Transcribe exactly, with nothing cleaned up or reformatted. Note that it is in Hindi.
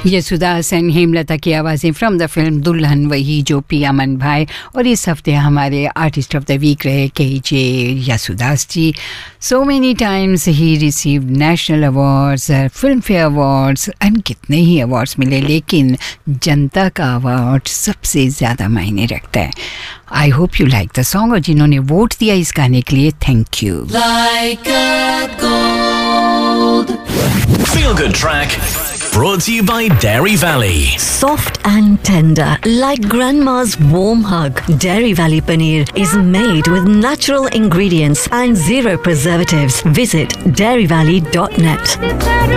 यशुदास एंड हेमलता की आवाज़ें फ्रॉम द फिल्म दुल्हन वही जो पिया मन भाई। और इस हफ्ते हमारे आर्टिस्ट ऑफ द वीक रहे के जे यशुदास जी। So many times he received national awards, film fair awards and कितने ही अवार्ड्स मिले, लेकिन जनता का अवार्ड सबसे ज़्यादा मायने रखता है। I hope you like the song, और जिन्होंने वोट दिया इस गाने के लिए thank you. Like a gold. Feel Good Track, brought to you by Dairy Valley. Soft and tender, like grandma's warm hug. Dairy Valley paneer is made with natural ingredients and zero preservatives. Visit dairy valley dot net.